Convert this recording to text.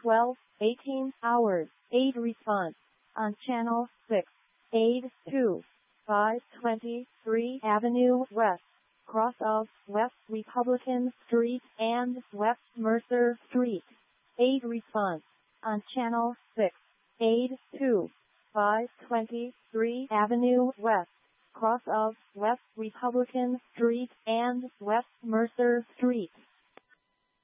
12:18 hours. Aid response on Channel 6. Aid 2. 523 Avenue West, cross of West Republican Street and West Mercer Street. Aid response on Channel 6. Aid 2. 523 Avenue West, cross of West Republican Street and West Mercer Street.